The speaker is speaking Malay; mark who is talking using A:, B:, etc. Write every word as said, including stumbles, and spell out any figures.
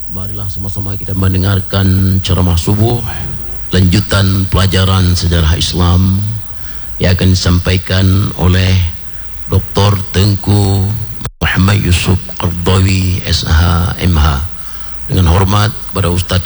A: Marilah sama-sama kita mendengarkan ceramah subuh lanjutan pelajaran sejarah Islam yang akan disampaikan oleh Doktor Tengku Muhammad Yusuf Qardawi S H M H. Dengan hormat kepada Ustaz